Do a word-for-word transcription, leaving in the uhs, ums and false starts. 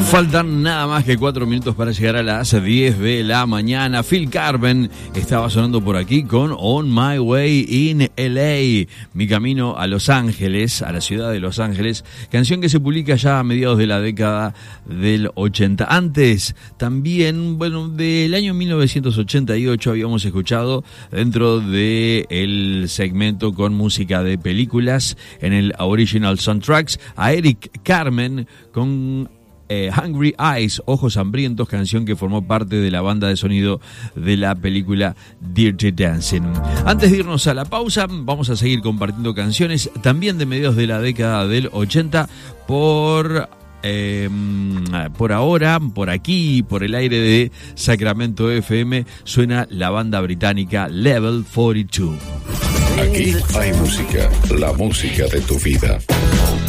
Faltan nada más que cuatro minutos para llegar a las diez de la mañana. Phil Carmen estaba sonando por aquí con On My Way in L A, mi camino a Los Ángeles, a la ciudad de Los Ángeles, canción que se publica ya a mediados de la década del ochenta. Antes, también, bueno, del año mil novecientos ochenta y ocho habíamos escuchado dentro del segmento con música de películas en el Original Soundtracks a Eric Carmen con Eh, Hungry Eyes, Ojos Hambrientos, canción que formó parte de la banda de sonido de la película Dirty Dancing. Antes de irnos a la pausa, vamos a seguir compartiendo canciones también de mediados de la década del ochenta por... Eh, por ahora, por aquí, por el aire de Sacramento F M, suena la banda británica Level cuarenta y dos. Aquí hay música, la música de tu vida.